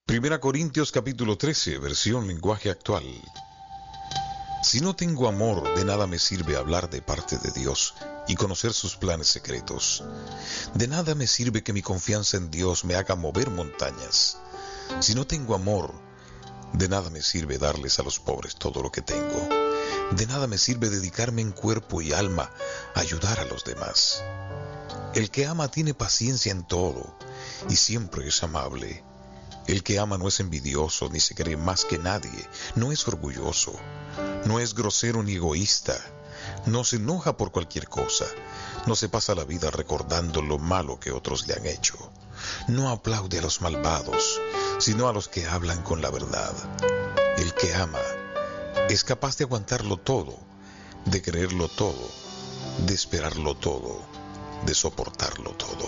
Primera Corintios capítulo 13, versión lenguaje actual. Si no tengo amor, de nada me sirve hablar de parte de Dios y conocer sus planes secretos. De nada me sirve que mi confianza en Dios me haga mover montañas. Si no tengo amor, de nada me sirve darles a los pobres todo lo que tengo. De nada me sirve dedicarme en cuerpo y alma a ayudar a los demás. El que ama tiene paciencia en todo y siempre es amable. El que ama no es envidioso ni se cree más que nadie, no es orgulloso, no es grosero ni egoísta, no se enoja por cualquier cosa, no se pasa la vida recordando lo malo que otros le han hecho, no aplaude a los malvados, sino a los que hablan con la verdad. El que ama es capaz de aguantarlo todo, de creerlo todo, de esperarlo todo, de soportarlo todo.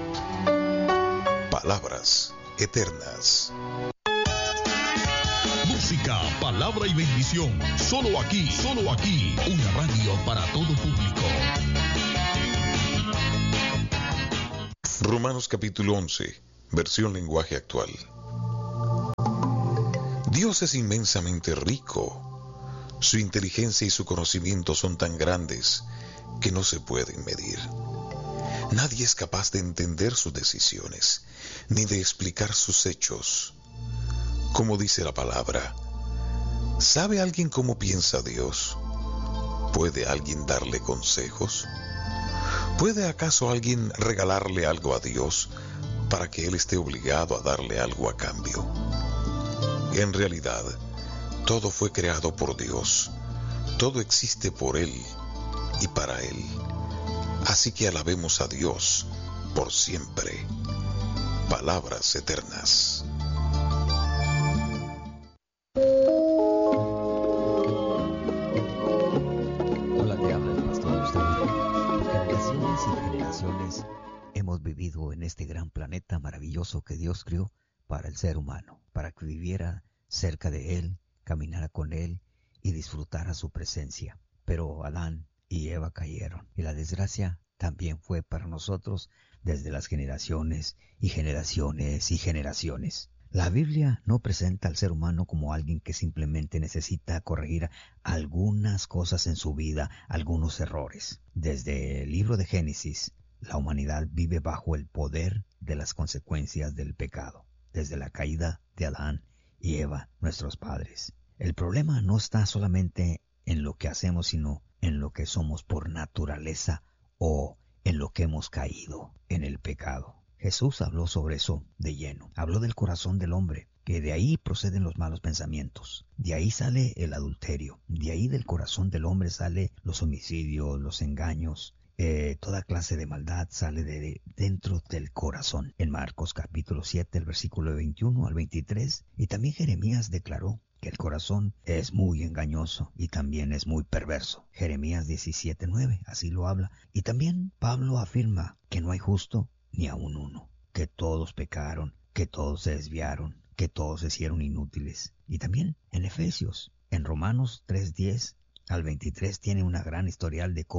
Palabras eternas. Música, palabra y bendición. Solo aquí, una radio para todo público. Romanos capítulo 11, versión lenguaje actual. Dios es inmensamente rico. Su inteligencia y su conocimiento son tan grandes que no se pueden medir. Nadie es capaz de entender sus decisiones, ni de explicar sus hechos. Como dice la palabra, ¿sabe alguien cómo piensa Dios? ¿Puede alguien darle consejos? ¿Puede acaso alguien regalarle algo a Dios para que Él esté obligado a darle algo a cambio? En realidad, todo fue creado por Dios, todo existe por Él y para Él. Así que alabemos a Dios por siempre. Palabras eternas. Hola, te habla el pastor Gustavo. Por generaciones y generaciones hemos vivido en este gran planeta maravilloso que Dios creó para el ser humano, para que viviera cerca de Él, caminara con Él y disfrutara su presencia. Pero Adán y Eva cayeron, y la desgracia también fue para nosotros desde las generaciones y generaciones y generaciones. La Biblia no presenta al ser humano como alguien que simplemente necesita corregir algunas cosas en su vida, algunos errores. Desde el libro de Génesis, la humanidad vive bajo el poder de las consecuencias del pecado, desde la caída de Adán y Eva, nuestros padres. El problema no está solamente en lo que hacemos, sino en lo que somos por naturaleza o en lo que hemos caído en el pecado. Jesús habló sobre eso de lleno. Habló del corazón del hombre, que de ahí proceden los malos pensamientos. De ahí sale el adulterio. De ahí del corazón del hombre sale los homicidios, los engaños. Toda clase de maldad sale de dentro del corazón. En Marcos capítulo 7, el versículo 21 al 23. Y también Jeremías declaró que el corazón es muy engañoso y también es muy perverso. Jeremías 17:9, así lo habla. Y también Pablo afirma que no hay justo ni aun uno, que todos pecaron, que todos se desviaron, que todos se hicieron inútiles. Y también en Efesios, en Romanos 3:10 al 23 tiene una gran historial de cómo